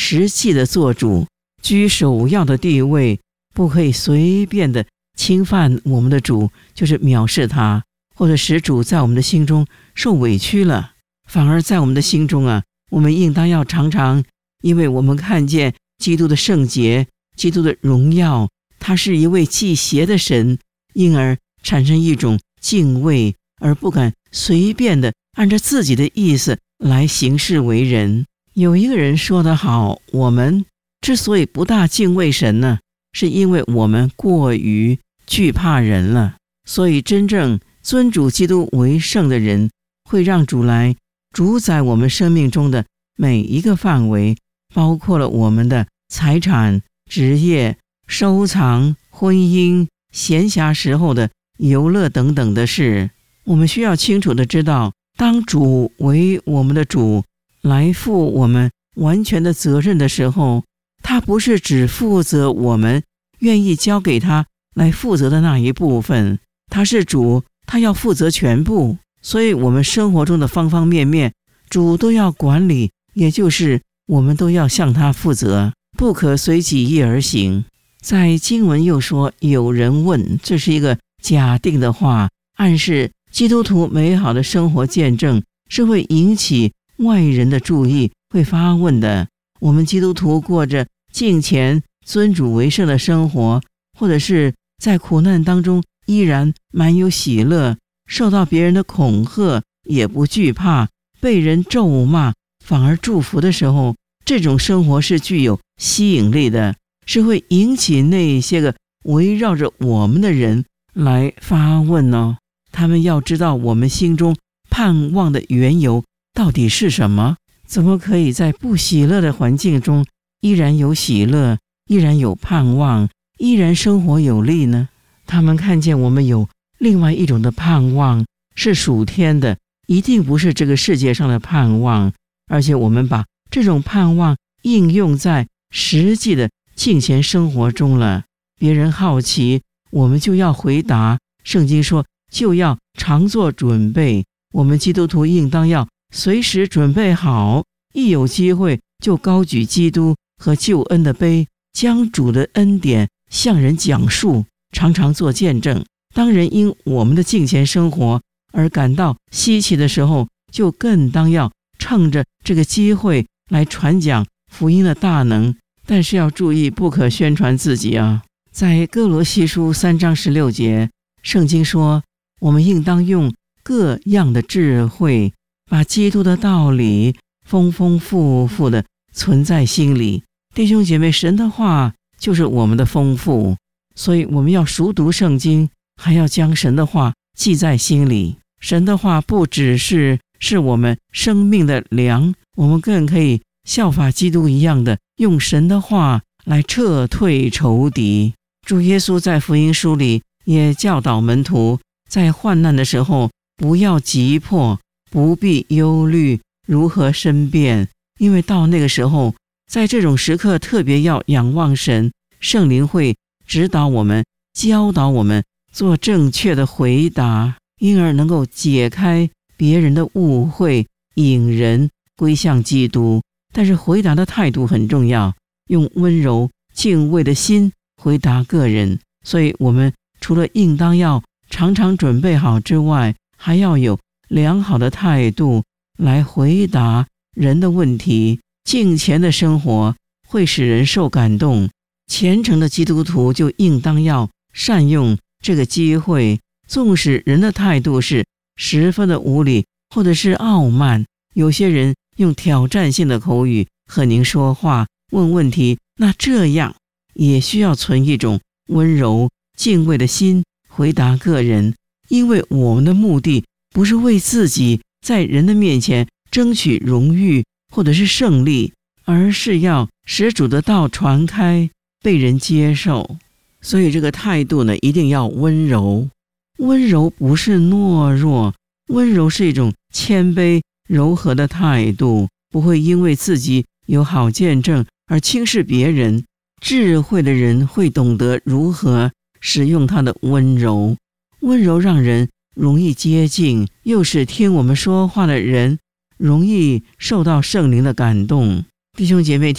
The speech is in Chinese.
实际的做主，居首要的地位，不可以随便的侵犯我们的主，就是藐视他，或者使主在我们的心中受委屈了。反而在我们的心中我们应当要常常，因为我们看见基督的圣洁，基督的荣耀，他是一位忌邪的神，因而产生一种敬畏，而不敢随便的按照自己的意思来行事为人。有一个人说得好，我们之所以不大敬畏神呢，是因为我们过于惧怕人了。所以真正尊主基督为圣的人，会让主来主宰我们生命中的每一个范围，包括了我们的财产、职业、收藏、婚姻、闲暇时候的游乐等等的事。我们需要清楚的知道，当主为我们的主来负我们完全的责任的时候，他不是只负责我们愿意交给他来负责的那一部分，他是主，他要负责全部。所以我们生活中的方方面面，主都要管理，也就是我们都要向他负责，不可随己意而行。在经文又说，有人问，这是一个假定的话，暗示基督徒美好的生活见证是会引起外人的注意，会发问的。我们基督徒过着敬虔尊主为圣的生活，或者是在苦难当中依然满有喜乐，受到别人的恐吓也不惧怕，被人咒骂反而祝福的时候，这种生活是具有吸引力的，是会引起那些个围绕着我们的人来发问哦。他们要知道我们心中盼望的缘由到底是什么？怎么可以在不喜乐的环境中依然有喜乐，依然有盼望，依然生活有力呢？他们看见我们有另外一种的盼望，是属天的，一定不是这个世界上的盼望，而且我们把这种盼望应用在实际的敬虔生活中了。别人好奇，我们就要回答。圣经说，就要常做准备。我们基督徒应当要随时准备好，一有机会就高举基督和救恩的杯，将主的恩典向人讲述，常常做见证。当人因我们的敬虔生活而感到稀奇的时候，就更当要趁着这个机会来传讲福音的大能。但是要注意，不可宣传自己啊。在哥罗西书3章16节，圣经说，我们应当用各样的智慧，把基督的道理丰丰富富的存在心里。弟兄姐妹，神的话就是我们的丰富，所以我们要熟读圣经，还要将神的话记在心里。神的话不只是我们生命的粮，我们更可以效法基督一样的，用神的话来撤退仇敌。主耶稣在福音书里也教导门徒，在患难的时候不要急迫，不必忧虑如何申辩，因为到那个时候，在这种时刻特别要仰望神，圣灵会指导我们，教导我们做正确的回答，因而能够解开别人的误会，引人归向基督。但是回答的态度很重要，用温柔敬畏的心回答个人。所以我们除了应当要常常准备好之外，还要有良好的态度来回答人的问题。敬虔的生活会使人受感动，虔诚的基督徒就应当要善用这个机会，纵使人的态度是十分的无理或者是傲慢，有些人用挑战性的口语和您说话问问题，那这样也需要存一种温柔敬畏的心回答个人，因为我们的目的不是为自己在人的面前争取荣誉或者是胜利，而是要使主的道传开，被人接受。所以这个态度呢，一定要温柔。温柔不是懦弱，温柔是一种谦卑柔和的态度，不会因为自己有好见证而轻视别人。智慧的人会懂得如何使用他的温柔，温柔让人容易接近，又使听我们说话的人容易受到圣灵的感动。弟兄姐妹，